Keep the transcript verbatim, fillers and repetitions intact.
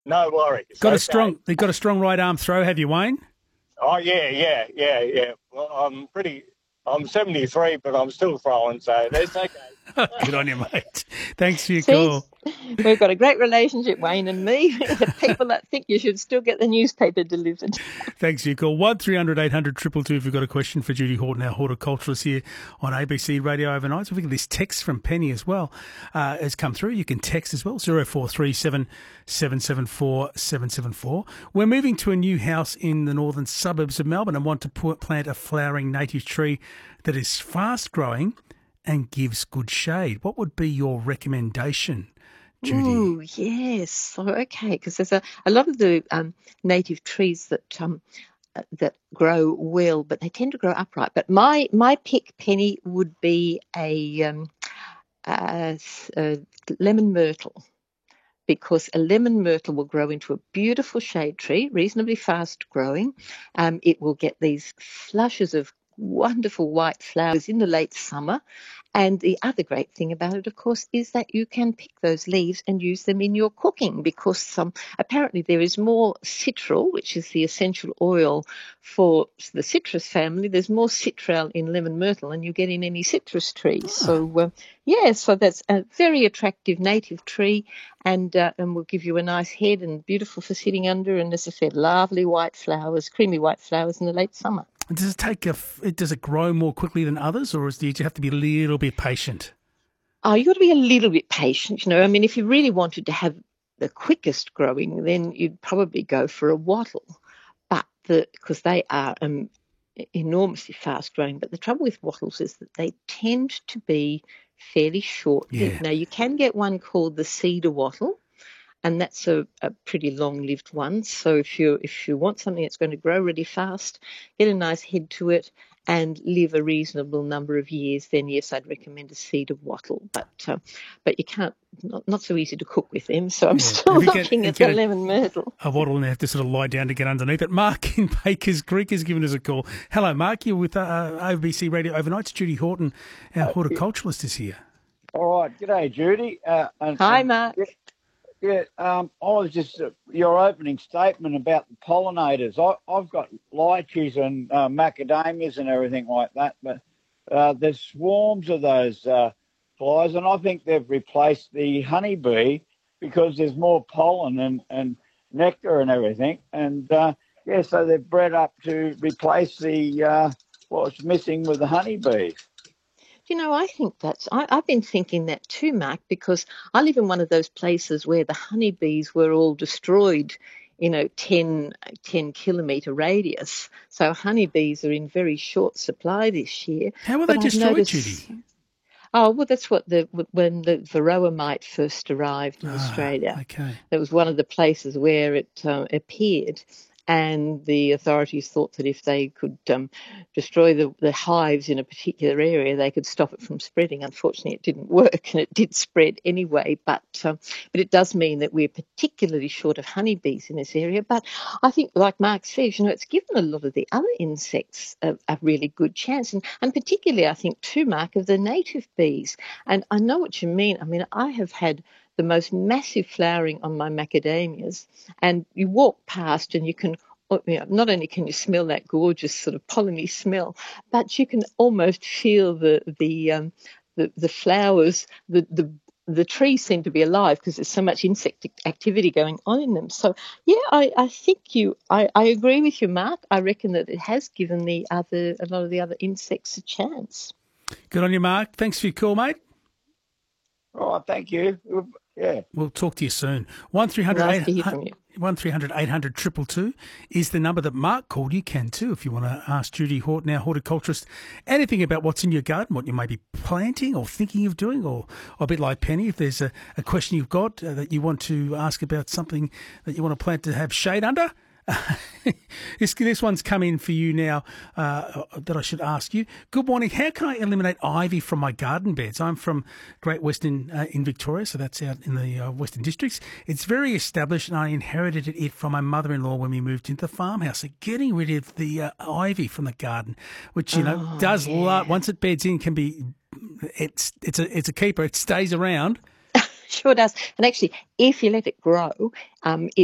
No worries. Got a Okay. strong, they got a strong right arm throw, have you, Wayne? Oh yeah, yeah, yeah, yeah. Well, I'm pretty. I'm seventy-three, but I'm still throwing, so that's okay. Good on you, mate. Thanks for your See, call. we've got a great relationship, Wayne and me. The people that think you should still get the newspaper delivered. Thanks for your call. one three hundred eight hundred two two two if you've got a question for Judy Horton, our horticulturalist here on A B C Radio Overnight. So we've got this text from Penny as well uh, has come through. You can text as well, zero four three seven seven seven four seven seven four. We're moving to a new house in the northern suburbs of Melbourne and want to put, plant a flowering native tree that is fast growing and gives good shade. What would be your recommendation, Judy? Ooh, yes. So, okay, because there's a, a lot of the um, native trees that um, uh, that grow well, but they tend to grow upright. But my my pick, Penny, would be a, um, a, a lemon myrtle, because a lemon myrtle will grow into a beautiful shade tree, reasonably fast growing. Um, it will get these flushes of wonderful white flowers in the late summer. And the other great thing about it, of course, is that you can pick those leaves and use them in your cooking, because um, apparently there is more citral, which is the essential oil for the citrus family. There's more citral in lemon myrtle than you get in any citrus tree. Ah. So, uh, yeah, so that's a very attractive native tree, and uh, and will give you a nice head and beautiful for sitting under. And as I said, lovely white flowers, creamy white flowers in the late summer. Does it take a? Does it grow more quickly than others, or do you have to be a little bit patient? Oh, you've got to be a little bit patient, you know. I mean, if you really wanted to have the quickest growing, then you'd probably go for a wattle, but the because they are um, enormously fast growing. But the trouble with wattles is that they tend to be fairly short lived. Yeah. Now, you can get one called the cedar wattle, and that's a, a pretty long-lived one. So if you if you want something that's going to grow really fast, get a nice head to it, and live a reasonable number of years, then yes, I'd recommend a cedar wattle. But uh, but you can't, not, not so easy to cook with them. So I'm Yeah. still If you looking get, at get the a, lemon myrtle. a wattle and have to sort of lie down to get underneath it. Mark in Bakers Creek has given us a call. Hello, Mark. You're with uh, A B C Radio Overnight. Judy Horton, our horticulturalist, is here. All right. G'day, Judy. Uh, and, Hi, and, Mark. Yeah, yeah um, I was just, uh, your opening statement about the pollinators. I, I've got lychees and uh, macadamias and everything like that, but uh, there's swarms of those uh, flies, and I think they've replaced the honeybee because there's more pollen and, and nectar and everything. And, uh, yeah, so they've bred up to replace the uh, what's missing with the honeybees. You know, I think that's, I, I've been thinking that too, Mark, because I live in one of those places where the honeybees were all destroyed, you know, ten, ten kilometre radius. So honeybees are in very short supply this year. How were But they I've destroyed, noticed, Judy? oh, well, that's what the, when the varroa mite first arrived in Ah, Australia. okay. That was one of the places where it uh, appeared. And the authorities thought that if they could um, destroy the, the hives in a particular area, they could stop it from spreading. Unfortunately, it didn't work, and it did spread anyway. But um, but it does mean that we're particularly short of honeybees in this area. But I think, like Mark says, you know, it's given a lot of the other insects a, a really good chance, and, and particularly, I think, too, Mark, of the native bees. And I know what you mean. I mean, I have had the most massive flowering on my macadamias, and you walk past and you can, you know, not only can you smell that gorgeous sort of polleny smell, but you can almost feel the the um, the, the flowers, the the the trees seem to be alive because there's so much insect activity going on in them. So yeah, I, I think you, I, I agree with you, Mark. I reckon that it has given the other a lot of the other insects a chance. Good on you, Mark. Thanks for your call, mate. Oh, thank you. Yeah. We'll talk to you soon. one three hundred Nice to hear from you. one three hundred eight hundred two two two is the number that Mark called. You can too if you want to ask Judy Horton, our horticulturist, anything about what's in your garden, what you may be planting or thinking of doing, or, or a bit like Penny, if there's a, a question you've got uh, that you want to ask about something that you want to plant to have shade under. this, this one's come in for you now uh, that I should ask you. Good morning. How can I eliminate ivy from my garden beds? I'm from Great Western uh, in Victoria, so that's out in the uh, Western Districts. It's very established, and I inherited it from my mother-in-law when we moved into the farmhouse. So getting rid of the uh, ivy from the garden, which, you know, Oh, does yeah. lo- once it beds in, can be, it's, it's, a, it's a keeper. It stays around. Sure does. And actually, if you let it grow, um,